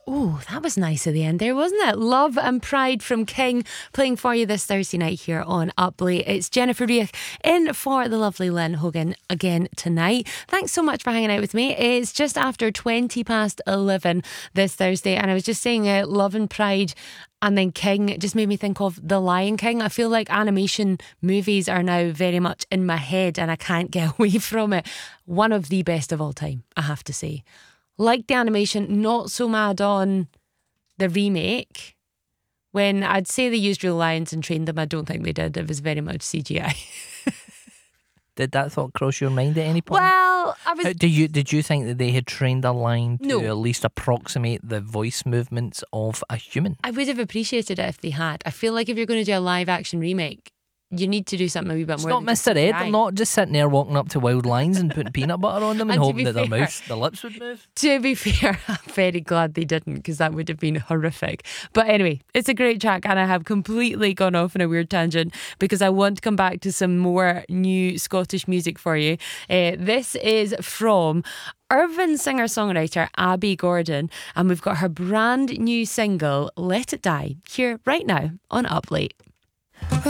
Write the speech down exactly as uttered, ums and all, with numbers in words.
Oh, that was nice at the end there, wasn't it? Love and Pride from King playing for you this Thursday night here on Up Late. It's Jennifer Reich in for the lovely Lynn Hogan again tonight. Thanks so much for hanging out with me. It's just after twenty past eleven this Thursday, and I was just saying uh, Love and Pride and then King, it just made me think of The Lion King. I feel like animation movies are now very much in my head and I can't get away from it. One of the best of all time, I have to say. Like the animation, not so mad on the remake. When I'd say they used real lions and trained them, I don't think they did. It was very much C G I. Did that thought cross your mind at any point? Well, I was... How, did you did you think that they had trained a lion to No. at least approximate the voice movements of a human? I would have appreciated it if they had. I feel like if you're going to do a live action remake, you need to do something a wee bit It's more. not than Mister just Ed. C G I. They're not just sitting there walking up to wild lions and putting peanut butter on them and, And to hoping be that their fair- mouth, their lips would move. To be fair, I'm very glad they didn't, because that would have been horrific. But anyway, it's a great track, and I have completely gone off on a weird tangent because I want to come back to some more new Scottish music for you. Uh, this is from Irvine singer-songwriter Abby Gordon, and we've got her brand new single, Let It Die, here right now on Up Late.